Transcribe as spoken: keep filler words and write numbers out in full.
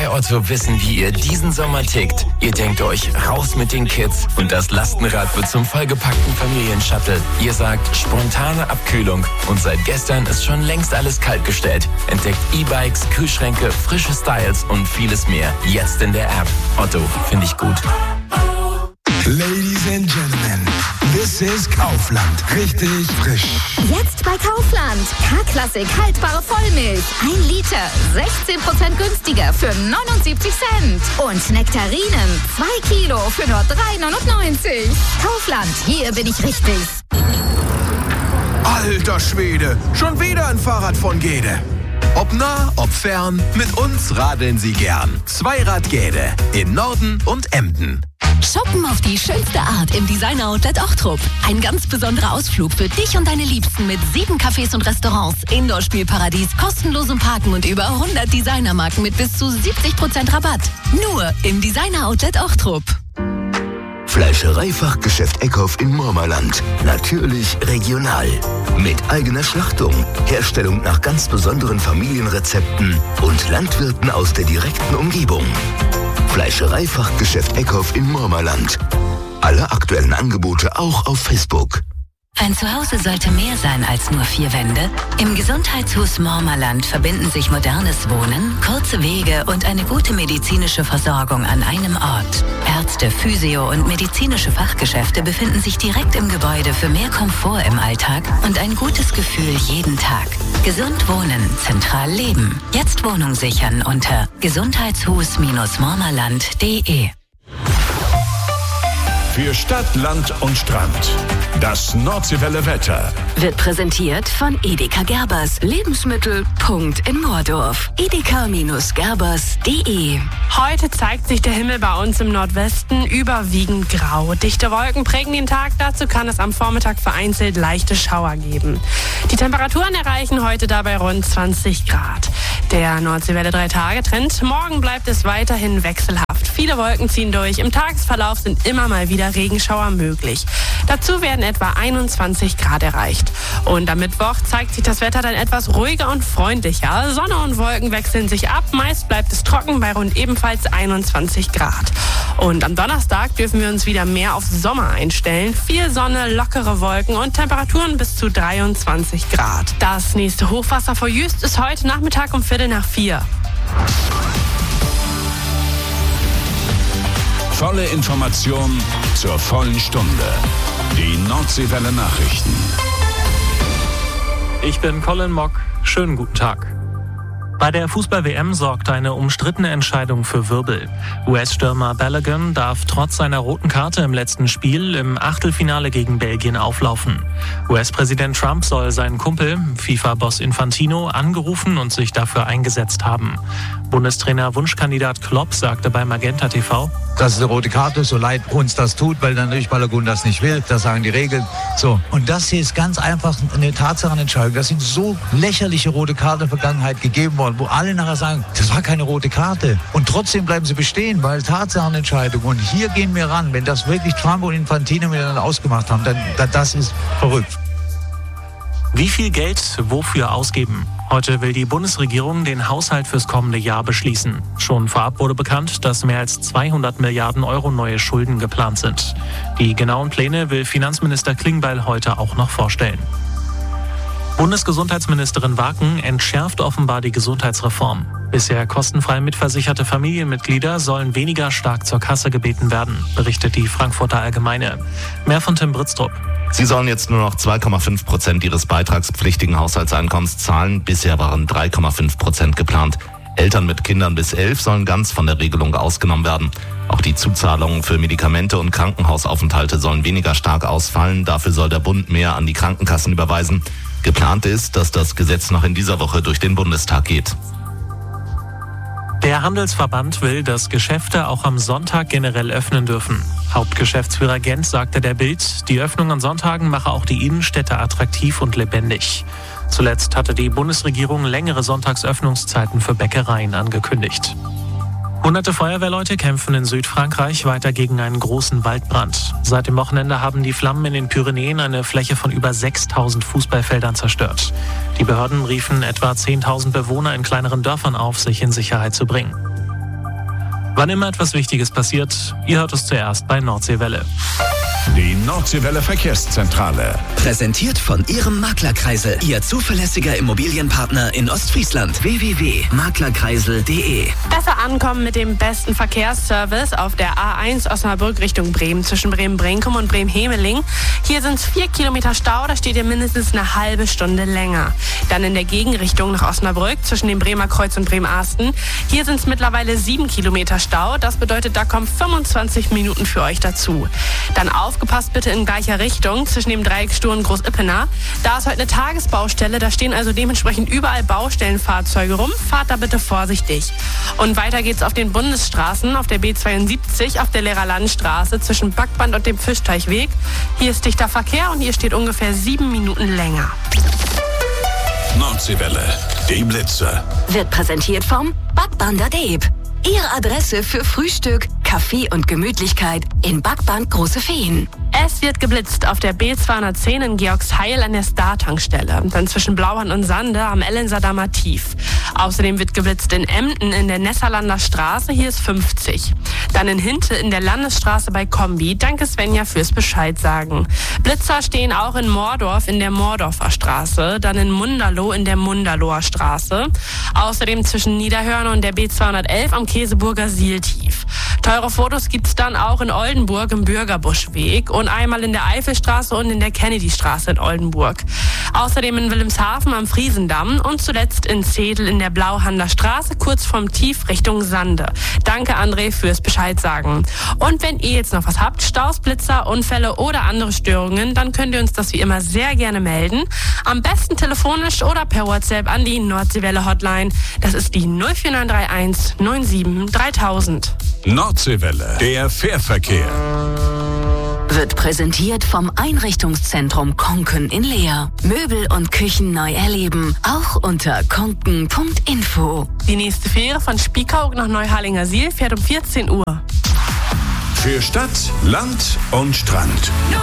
Bei Otto wissen, wie ihr diesen Sommer tickt. Ihr denkt euch, raus mit den Kids und das Lastenrad wird zum vollgepackten Familienshuttle. Ihr sagt, spontane Abkühlung und seit gestern ist schon längst alles kaltgestellt. Entdeckt E-Bikes, Kühlschränke, frische Styles und vieles mehr. Jetzt in der App. Otto, finde ich gut. Ladies and Gentlemen, this is Kaufland. Richtig frisch. Jetzt bei Kaufland. K-Klassik haltbare Vollmilch. Ein Liter. sechzehn Prozent günstiger für neunundsiebzig Cent. Und Nektarinen. Zwei Kilo für nur drei neunundneunzig. Kaufland. Hier bin ich richtig. Alter Schwede. Schon wieder ein Fahrrad von Gede. Ob nah, ob fern, mit uns radeln Sie gern. Zweirad Gede. In Norden und Emden. Shoppen auf die schönste Art im Designer-Outlet Ochtrup. Ein ganz besonderer Ausflug für dich und deine Liebsten mit sieben Cafés und Restaurants, Indoor-Spielparadies, kostenlosem Parken und über hundert Designermarken mit bis zu siebzig Prozent Rabatt. Nur im Designer-Outlet Ochtrup. Fleischereifachgeschäft Eckhoff in Mormerland. Natürlich regional. Mit eigener Schlachtung, Herstellung nach ganz besonderen Familienrezepten und Landwirten aus der direkten Umgebung. Fleischereifachgeschäft Eckhoff in Mormerland. Alle aktuellen Angebote auch auf Facebook. Ein Zuhause sollte mehr sein als nur vier Wände. Im Gesundheitshus Mormerland verbinden sich modernes Wohnen, kurze Wege und eine gute medizinische Versorgung an einem Ort. Ärzte, Physio und medizinische Fachgeschäfte befinden sich direkt im Gebäude für mehr Komfort im Alltag und ein gutes Gefühl jeden Tag. Gesund wohnen, zentral leben. Jetzt Wohnung sichern unter gesundheitshus mormerland punkt de. Für Stadt, Land und Strand. Das Nordseewelle Wetter Wird präsentiert von Edeka Gerbers. Lebensmittel. Punkt in Moordorf. edeka Gerbers punkt de. Heute zeigt sich der Himmel bei uns im Nordwesten überwiegend grau. Dichte Wolken prägen den Tag. Dazu kann es am Vormittag vereinzelt leichte Schauer geben. Die Temperaturen erreichen heute dabei rund zwanzig Grad. Der Nordseewelle drei Tage Trend. Morgen bleibt es weiterhin wechselhaft. Viele Wolken ziehen durch. Im Tagesverlauf sind immer mal wieder Regenschauer möglich. Dazu werden etwa einundzwanzig Grad erreicht. Und am Mittwoch zeigt sich das Wetter dann etwas ruhiger und freundlicher. Sonne und Wolken wechseln sich ab. Meist bleibt es trocken bei rund ebenfalls einundzwanzig Grad. Und am Donnerstag dürfen wir uns wieder mehr auf Sommer einstellen. Viel Sonne, lockere Wolken und Temperaturen bis zu dreiundzwanzig Grad. Das nächste Hochwasser vor Jüst ist heute Nachmittag um Viertel nach vier. Volle Information zur vollen Stunde. Die Nordseewelle Nachrichten. Ich bin Colin Mock. Schönen guten Tag. Bei der Fußball-W M sorgte eine umstrittene Entscheidung für Wirbel. U S-Stürmer Balogun darf trotz seiner roten Karte im letzten Spiel im Achtelfinale gegen Belgien auflaufen. U S-Präsident Trump soll seinen Kumpel, FIFA-Boss Infantino, angerufen und sich dafür eingesetzt haben. Bundestrainer Wunschkandidat Klopp sagte bei Magenta T V: Das ist eine rote Karte, so leid uns das tut, weil dann natürlich Balogun das nicht will. Das sagen die Regeln. So. Und das hier ist ganz einfach eine Tatsachenentscheidung. Das sind so lächerliche rote Karten in der Vergangenheit gegeben worden, wo alle nachher sagen, das war keine rote Karte. Und trotzdem bleiben sie bestehen, weil Tatsachenentscheidung. Und hier gehen wir ran. Wenn das wirklich Trump und Infantino miteinander ausgemacht haben, dann, dann das ist verrückt. Wie viel Geld wofür ausgeben? Heute will die Bundesregierung den Haushalt fürs kommende Jahr beschließen. Schon vorab wurde bekannt, dass mehr als zweihundert Milliarden Euro neue Schulden geplant sind. Die genauen Pläne will Finanzminister Klingbeil heute auch noch vorstellen. Bundesgesundheitsministerin Waken entschärft offenbar die Gesundheitsreform. Bisher kostenfrei mitversicherte Familienmitglieder sollen weniger stark zur Kasse gebeten werden, berichtet die Frankfurter Allgemeine. Mehr von Tim Britztrup. Sie sollen jetzt nur noch zwei Komma fünf Prozent ihres beitragspflichtigen Haushaltseinkommens zahlen. Bisher waren drei Komma fünf Prozent geplant. Eltern mit Kindern bis elf sollen ganz von der Regelung ausgenommen werden. Auch die Zuzahlungen für Medikamente und Krankenhausaufenthalte sollen weniger stark ausfallen. Dafür soll der Bund mehr an die Krankenkassen überweisen. Geplant ist, dass das Gesetz noch in dieser Woche durch den Bundestag geht. Der Handelsverband will, dass Geschäfte auch am Sonntag generell öffnen dürfen. Hauptgeschäftsführer Gens sagte der Bild, die Öffnung an Sonntagen mache auch die Innenstädte attraktiv und lebendig. Zuletzt hatte die Bundesregierung längere Sonntagsöffnungszeiten für Bäckereien angekündigt. Hunderte Feuerwehrleute kämpfen in Südfrankreich weiter gegen einen großen Waldbrand. Seit dem Wochenende haben die Flammen in den Pyrenäen eine Fläche von über sechstausend Fußballfeldern zerstört. Die Behörden riefen etwa zehntausend Bewohner in kleineren Dörfern auf, sich in Sicherheit zu bringen. Wann immer etwas Wichtiges passiert, ihr hört es zuerst bei Nordseewelle. Die Nordseewelle Verkehrszentrale. Präsentiert von Ihrem Maklerkreisel, Ihr zuverlässiger Immobilienpartner in Ostfriesland. w w w punkt maklerkreisel punkt de. Besser ankommen mit dem besten Verkehrsservice auf der A eins Osnabrück Richtung Bremen zwischen Bremen-Brenkum und Bremen-Hemeling. Hier sind es vier Kilometer Stau, da steht ihr mindestens eine halbe Stunde länger. Dann in der Gegenrichtung nach Osnabrück zwischen dem Bremer Kreuz und Bremen-Arsten. Hier sind es mittlerweile sieben Kilometer Stau, das bedeutet, da kommen fünfundzwanzig Minuten für euch dazu. Dann aufgepasst bitte in gleicher Richtung zwischen dem Dreieck Stur und Groß-Ippener. Da ist heute eine Tagesbaustelle, da stehen also dementsprechend überall Baustellenfahrzeuge rum. Fahrt da bitte vorsichtig. Und weiter geht's auf den Bundesstraßen, auf der B zweiundsiebzig, auf der Lehrerlandstraße zwischen Backband und dem Fischteichweg. Hier ist dichter Verkehr und hier steht ungefähr sieben Minuten länger. Nordseewelle, die Blitze. Wird präsentiert vom Backbander Deep. Ihre Adresse für Frühstück, Kaffee und Gemütlichkeit in Backband Große Feen. Es wird geblitzt auf der B zweihundertzehn in Georgsheil an der Star-Tankstelle. Dann zwischen Blauhand und Sande am Ellensamer Tief. Außerdem wird geblitzt in Emden in der Nesserlander Straße, hier ist fünfzig. Dann in Hinte in der Landesstraße bei Kombi. Danke Svenja fürs Bescheid sagen. Blitzer stehen auch in Mordorf in der Mordorfer Straße. Dann in Munderloh in der Munderloher Straße. Außerdem zwischen Niederhörner und der B zweihundertelf am Käseburger Sieltief. Teure Fotos gibt's dann auch in Oldenburg im Bürgerbuschweg und einmal in der Eifelstraße und in der Kennedystraße in Oldenburg. Außerdem in Wilhelmshaven am Friesendamm und zuletzt in Zedel in der Blauhander Straße kurz vorm Tief Richtung Sande. Danke André fürs Bescheid sagen. Und wenn ihr jetzt noch was habt, Staus, Blitzer, Unfälle oder andere Störungen, dann könnt ihr uns das wie immer sehr gerne melden. Am besten telefonisch oder per WhatsApp an die Nordseewelle Hotline. Das ist die null vier neun drei eins neun sieben dreitausend. Nordseewelle, der Fährverkehr. Wird präsentiert vom Einrichtungszentrum Konken in Leer. Möbel und Küchen neu erleben, auch unter konken punkt info. Die nächste Fähre von Spiekeroog nach Neuharlingersiel fährt um vierzehn Uhr. Für Stadt, Land und Strand.